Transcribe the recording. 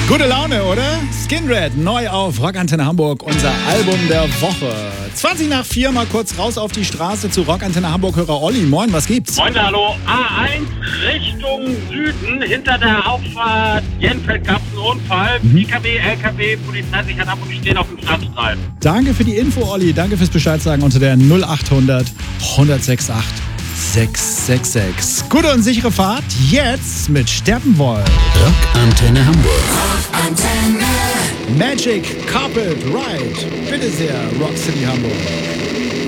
Gute Laune, oder? Skinred, neu auf Rockantenne Hamburg, unser Album der Woche. 20 nach 4, mal kurz raus auf die Straße zu Rockantenne Hamburg-Hörer Olli. Moin, was gibt's? Moin, hallo. A1 Richtung Süden, hinter der Auffahrt Jenfeld gab es einen Unfall. IKW, LKW, Polizei sich hat ab und stehen auf dem Stadtstreifen. Danke für die Info, Olli. Danke fürs Bescheid sagen unter der 0800 106 8 666. Gute und sichere Fahrt jetzt mit Steppenwolf. Rockantenne Hamburg. Rockantenne. Magic Carpet Ride. Bitte sehr, Rock City Hamburg.